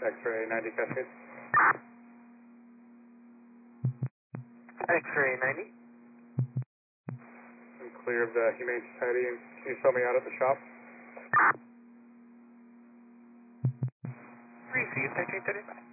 X-ray 90 Cascade. X-ray 90. I'm clear of the Humane Society. Can you show me out at the shop? Receive 1335.